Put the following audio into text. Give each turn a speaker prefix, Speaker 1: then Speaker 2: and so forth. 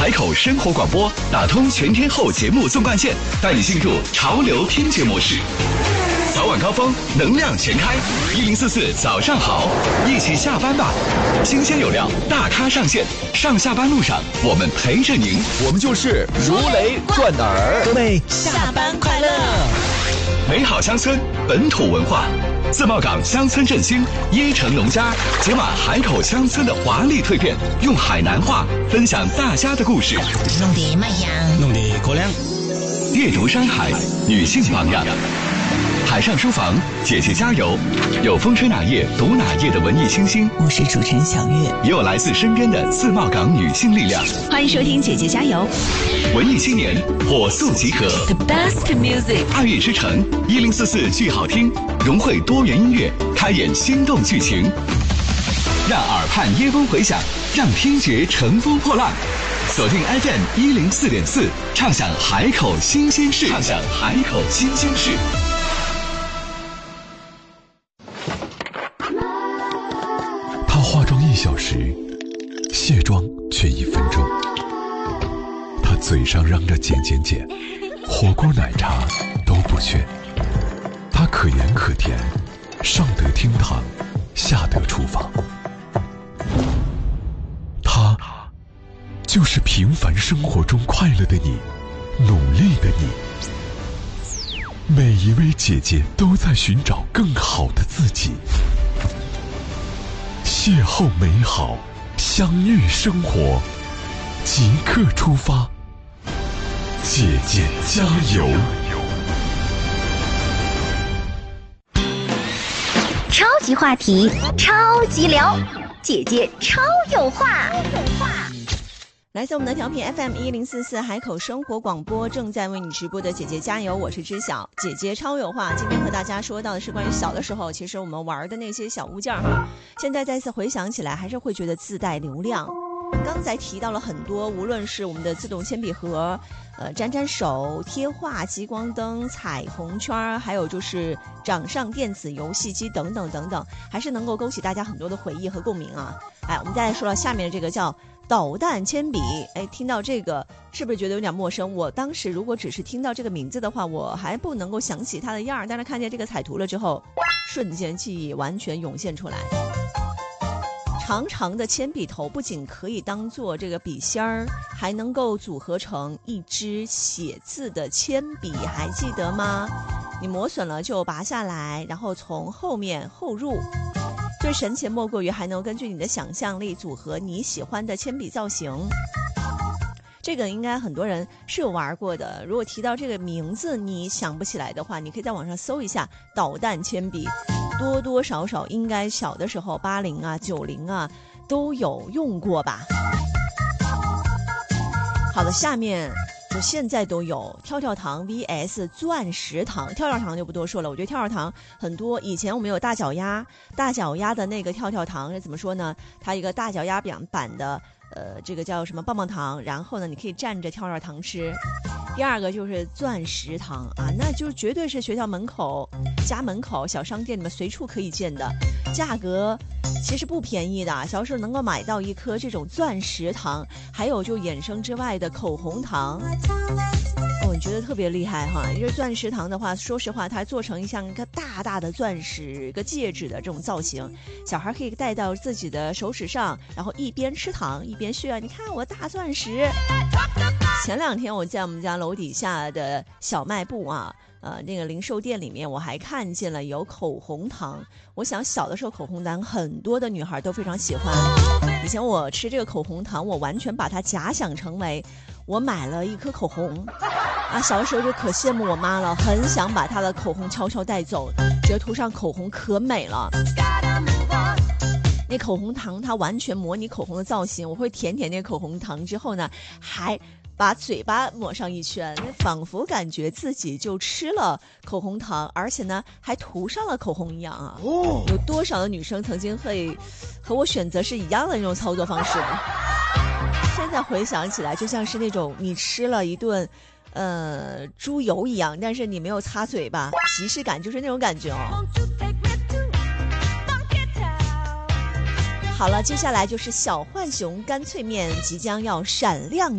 Speaker 1: 海口生活广播打通全天候节目纵贯线，带你进入潮流听觉模式。早晚高峰，能量全开，1044早上好，一起下班吧。新鲜有料，大咖上线，上下班路上我们陪着您，
Speaker 2: 我们就是如雷贯耳。
Speaker 3: 各位下班快乐！
Speaker 1: 美好乡村，本土文化。自贸港乡村振兴，椰城农家解码海口乡村的华丽蜕变，用海南话分享大家的故事。
Speaker 3: 弄得卖香，
Speaker 2: 弄得高粱。
Speaker 1: 阅读山海，女性榜样。海上书房，姐姐加油！有风吹哪页读哪页的文艺清新，
Speaker 3: 我是主持人小月，
Speaker 1: 也有来自身边的自贸港女性力量。
Speaker 4: 欢迎收听姐姐加油！
Speaker 1: 文艺青年火速集合
Speaker 4: ，The best music，
Speaker 1: 爱乐之城1044剧好听，融汇多元音乐，开演心动剧情，让耳畔耶风回响，让听觉乘风破浪。锁定 FM 104.4，畅享海口新鲜事，畅享海口新鲜事。
Speaker 5: 她化妆1小时，卸妆却1分钟。她嘴上嚷着减减减，火锅奶茶都不缺。她可盐可甜，上得厅堂，下得厨房。她就是平凡生活中快乐的你，努力的你。每一位姐姐都在寻找更好的自己。邂逅美好，相遇生活，即刻出发。姐姐加油！
Speaker 6: 超级话题，超级聊，姐姐超有话。
Speaker 4: 来自我们的调频 FM 1044海口生活广播，正在为你直播的姐姐加油，我是知晓，姐姐超有话。今天和大家说到的是关于小的时候，其实我们玩的那些小物件哈，现在再次回想起来，还是会觉得自带流量。刚才提到了很多，无论是我们的自动铅笔盒、沾沾手、贴画、激光灯、彩虹圈，还有就是掌上电子游戏机等等等等，还是能够勾起大家很多的回忆和共鸣啊。哎，我们再来说到下面的这个叫导弹铅笔，哎，听到这个是不是觉得有点陌生？我当时如果只是听到这个名字的话，我还不能够想起它的样儿，但是看见这个彩图了之后，瞬间记忆完全涌现出来。长长的铅笔头不仅可以当做这个笔芯儿，还能够组合成一支写字的铅笔，还记得吗？你磨损了就拔下来，然后从后面后入。最神奇莫过于还能根据你的想象力组合你喜欢的铅笔造型。这个应该很多人是有玩过的，如果提到这个名字你想不起来的话，你可以在网上搜一下导弹铅笔，多多少少应该小的时候80啊90啊都有用过吧。好的，下面就现在都有跳跳糖 vs 钻石糖。跳跳糖就不多说了，我觉得跳跳糖很多，以前我们有大脚丫的那个跳跳糖是怎么说呢，它一个大脚丫版的这个叫什么棒棒糖，然后呢你可以蘸着跳跳糖吃。第二个就是钻石糖啊，那就绝对是学校门口、家门口、小商店里面随处可以见的，价格其实不便宜的，小时候能够买到一颗这种钻石糖。还有就衍生之外的口红糖，我觉得特别厉害哈。因为钻石糖的话，说实话它做成像一个大大的钻石一个戒指的这种造型，小孩可以戴到自己的手指上，然后一边吃糖一边炫，你看我大钻石。前2天我在我们家楼底下的小卖部啊，那个零售店里面，我还看见了有口红糖。我想小的时候口红糖很多的女孩都非常喜欢。以前我吃这个口红糖，我完全把它假想成为我买了一颗口红啊，小的时候就可羡慕我妈了，很想把她的口红悄悄带走，觉得涂上口红可美了。那口红糖它完全模拟口红的造型，我会舔那口红糖之后呢，还把嘴巴抹上一圈，仿佛感觉自己就吃了口红糖，而且呢还涂上了口红一样啊。有多少的女生曾经会和我选择是一样的那种操作方式呢？现在回想起来，就像是那种你吃了一顿猪油一样，但是你没有擦嘴巴，即视感就是那种感觉哦。好了，接下来就是小浣熊干脆面即将要闪亮